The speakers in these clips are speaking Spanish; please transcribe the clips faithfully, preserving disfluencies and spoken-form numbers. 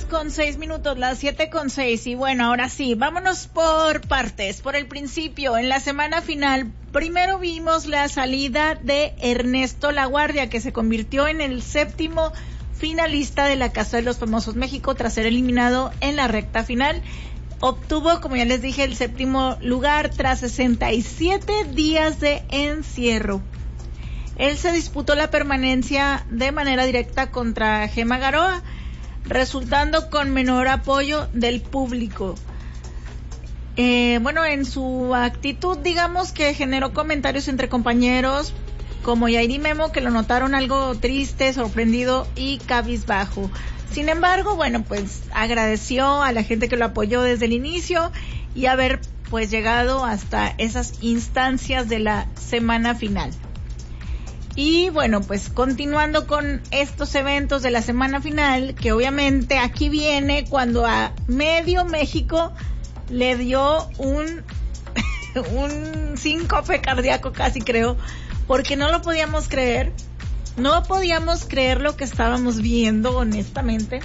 horas con seis minutos, las siete con seis. Y bueno, ahora sí, vámonos por partes, por el principio. En la semana final, primero vimos la salida de Ernesto Laguardia, que se convirtió en el séptimo finalista de la Casa de los Famosos México tras ser eliminado en la recta final. Obtuvo, como ya les dije, el séptimo lugar tras sesenta y siete días de encierro. Él se disputó la permanencia de manera directa contra Gema Garoa, resultando con menor apoyo del público. Eh, bueno, en su actitud, digamos que generó comentarios entre compañeros como Yair y Memo, que lo notaron algo triste, sorprendido y cabizbajo. Sin embargo, bueno, pues agradeció a la gente que lo apoyó desde el inicio y haber pues llegado hasta esas instancias de la semana final. Y bueno, pues continuando con estos eventos de la semana final, que obviamente aquí viene cuando a medio México le dio un un síncope cardíaco casi, creo, porque no lo podíamos creer. No podíamos creer lo que estábamos viendo, honestamente.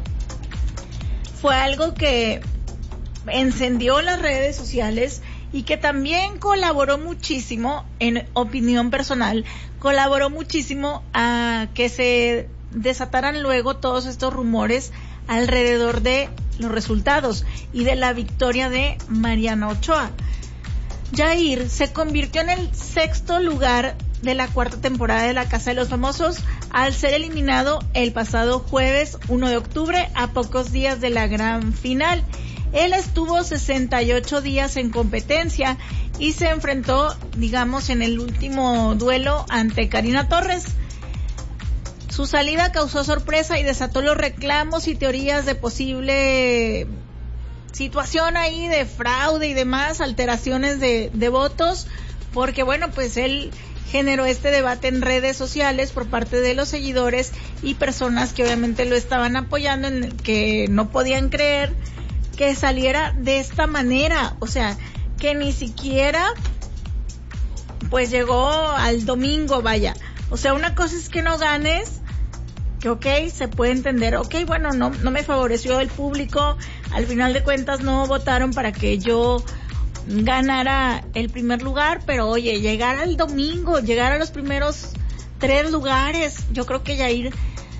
Fue algo que encendió las redes sociales y que también colaboró muchísimo, en opinión personal, colaboró muchísimo a que se desataran luego todos estos rumores alrededor de los resultados y de la victoria de Mariana Ochoa. Yair se convirtió en el sexto lugar de la cuarta temporada de la Casa de los Famosos al ser eliminado el pasado jueves uno de octubre, a pocos días de la gran final. Él estuvo sesenta y ocho días en competencia y se enfrentó, digamos, en el último duelo ante Karina Torres. Su salida causó sorpresa y desató los reclamos y teorías de posible situación ahí de fraude y demás, alteraciones de, de votos, porque bueno, pues él generó este debate en redes sociales por parte de los seguidores y personas que obviamente lo estaban apoyando, en el que no podían creer que saliera de esta manera, o sea, que ni siquiera pues llegó al domingo, vaya. O sea, una cosa es que no ganes, que ok, se puede entender, ok, bueno, no, no me favoreció el público, al final de cuentas no votaron para que yo ganara el primer lugar, pero oye, llegar al domingo, llegar a los primeros tres lugares, yo creo que Yair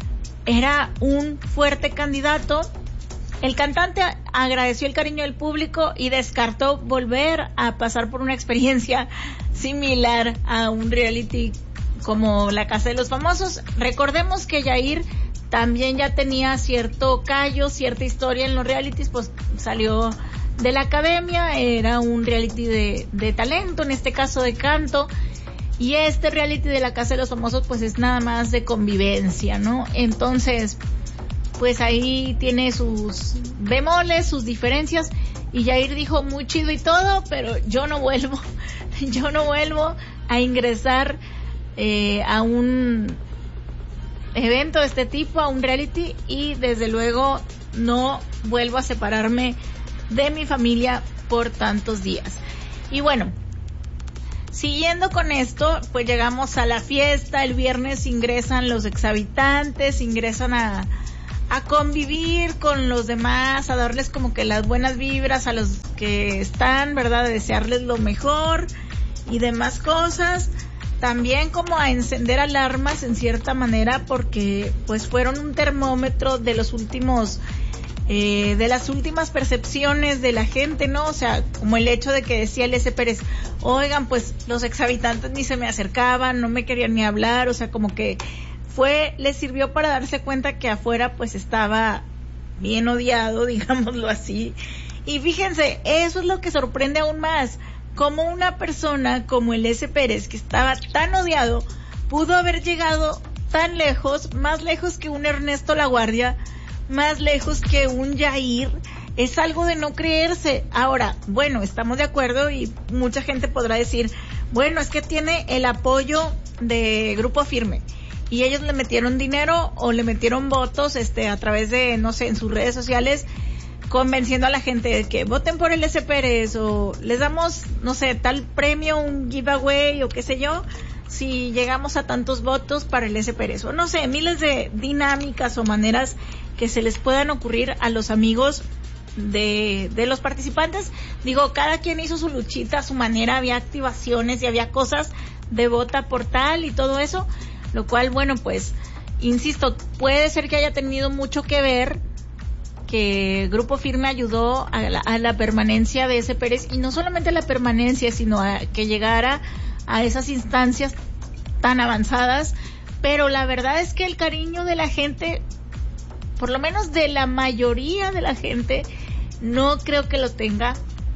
era un fuerte candidato. El cantante agradeció el cariño del público y descartó volver a pasar por una experiencia similar a un reality como la Casa de los Famosos. Recordemos que Yair también ya tenía cierto callo, cierta historia en los realities, pues salió de la academia, era un reality de, de talento, en este caso de canto, y este reality de la Casa de los Famosos pues es nada más de convivencia, ¿no? Entonces, pues ahí tiene sus bemoles, sus diferencias, y Yair dijo muy chido y todo, pero yo no vuelvo, yo no vuelvo a ingresar eh, a un evento de este tipo, a un reality, y desde luego no vuelvo a separarme de mi familia por tantos días. Y bueno, siguiendo con esto, pues llegamos a la fiesta. El viernes ingresan los exhabitantes, ingresan a, a convivir con los demás, a darles como que las buenas vibras a los que están, ¿verdad? A desearles lo mejor y demás cosas. También como a encender alarmas en cierta manera, porque pues fueron un termómetro de los últimos Eh, de las últimas percepciones de la gente, ¿no? O sea, como el hecho de que decía el S. Pérez, oigan, pues los exhabitantes ni se me acercaban, no me querían ni hablar, o sea, como que fue, les sirvió para darse cuenta que afuera pues estaba bien odiado, digámoslo así. Y fíjense, eso es lo que sorprende aún más, como una persona como el S. Pérez, que estaba tan odiado, pudo haber llegado tan lejos, más lejos que un Ernesto Laguardia, más lejos que un Yair. Es algo de no creerse. Ahora, bueno, estamos de acuerdo y mucha gente podrá decir, bueno, es que tiene el apoyo de Grupo Firme y ellos le metieron dinero o le metieron votos este a través de, no sé, en sus redes sociales, convenciendo a la gente de que voten por el S. Pérez o les damos, no sé, tal premio, un giveaway o qué sé yo, si llegamos a tantos votos para el S. Pérez, o no sé, miles de dinámicas o maneras que se les puedan ocurrir a los amigos de, de los participantes. Digo, cada quien hizo su luchita a su manera, había activaciones y había cosas de vota por tal y todo eso, lo cual, bueno, pues, insisto, puede ser que haya tenido mucho que ver que Grupo Firme ayudó a la, a la permanencia de ese Pérez, y no solamente a la permanencia, sino a que llegara a esas instancias tan avanzadas, pero la verdad es que el cariño de la gente, por lo menos de la mayoría de la gente, no creo que lo tenga,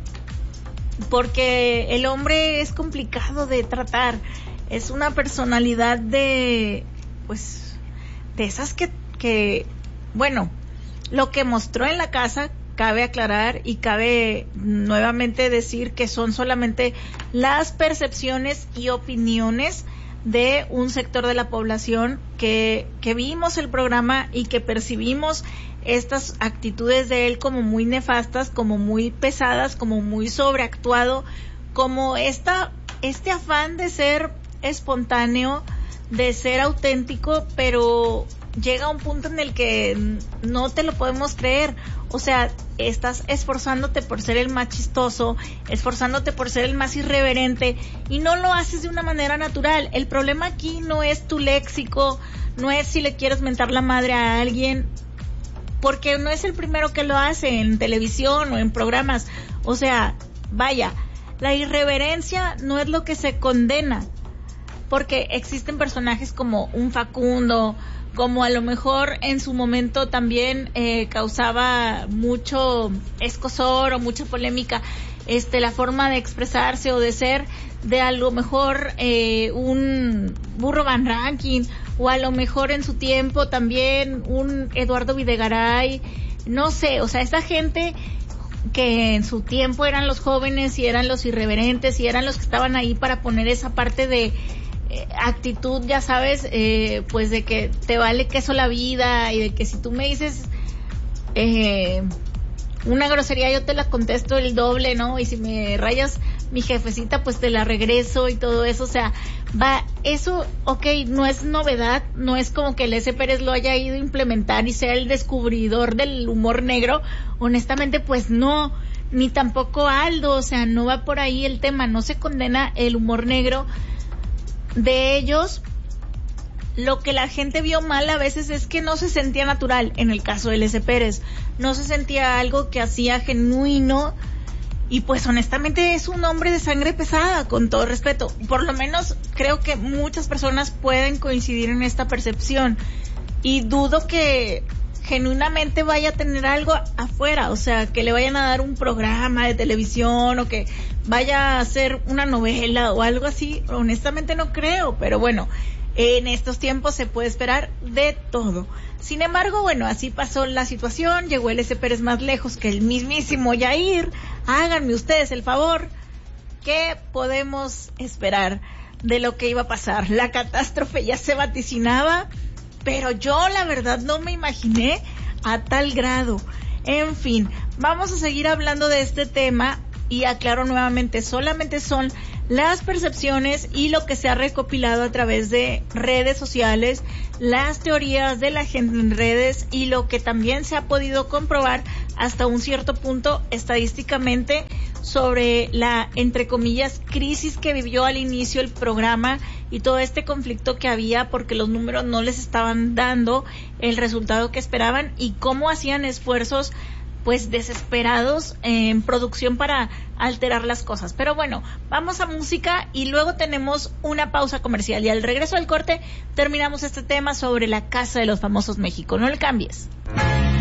porque el hombre es complicado de tratar, es una personalidad de, pues, de esas que, que, bueno, lo que mostró en la casa, cabe aclarar y cabe nuevamente decir que son solamente las percepciones y opiniones de un sector de la población que, que vimos el programa y que percibimos estas actitudes de él como muy nefastas, como muy pesadas, como muy sobreactuado, como esta, este afán de ser espontáneo, de ser auténtico, pero llega a un punto en el que no te lo podemos creer. O sea, estás esforzándote por ser el más chistoso, esforzándote por ser el más irreverente, y no lo haces de una manera natural. El problema aquí no es tu léxico, no es si le quieres mentar la madre a alguien, porque no es el primero que lo hace en televisión o en programas. O sea, vaya, la irreverencia no es lo que se condena, porque existen personajes como un Facundo, como a lo mejor en su momento también eh, causaba mucho escozor o mucha polémica este la forma de expresarse o de ser de a lo mejor eh, un Burro Van Rankin, o a lo mejor en su tiempo también un Eduardo Videgaray, no sé, o sea, esa gente que en su tiempo eran los jóvenes y eran los irreverentes y eran los que estaban ahí para poner esa parte de actitud, ya sabes, eh, pues de que te vale queso la vida, y de que si tú me dices eh, una grosería yo te la contesto el doble, ¿no? Y si me rayas mi jefecita pues te la regreso y todo eso. O sea, va, eso, ok, no es novedad, no es como que el S. Pérez lo haya ido a implementar y sea el descubridor del humor negro, honestamente pues no, ni tampoco Aldo, o sea, no va por ahí el tema, no se condena el humor negro de ellos. Lo que la gente vio mal a veces es que no se sentía natural. En el caso del S. Pérez, no se sentía algo que hacía genuino, y pues honestamente es un hombre de sangre pesada, con todo respeto. Por lo menos creo que muchas personas pueden coincidir en esta percepción, y dudo que genuinamente vaya a tener algo afuera, o sea, que le vayan a dar un programa de televisión o que vaya a hacer una novela o algo así. Honestamente no creo, pero bueno, en estos tiempos se puede esperar de todo. Sin embargo, bueno, así pasó la situación, llegó el S. Pérez más lejos que el mismísimo Yair. Háganme ustedes el favor, ¿qué podemos esperar de lo que iba a pasar? La catástrofe ya se vaticinaba, pero yo la verdad no me imaginé a tal grado. En fin, vamos a seguir hablando de este tema, y aclaro nuevamente, solamente son las percepciones y lo que se ha recopilado a través de redes sociales, las teorías de la gente en redes, y lo que también se ha podido comprobar hasta un cierto punto estadísticamente sobre la, entre comillas, crisis que vivió al inicio el programa y todo este conflicto que había porque los números no les estaban dando el resultado que esperaban, y cómo hacían esfuerzos pues desesperados en producción para alterar las cosas. Pero bueno, vamos a música y luego tenemos una pausa comercial, y al regreso del corte terminamos este tema sobre la Casa de los Famosos México. No le cambies.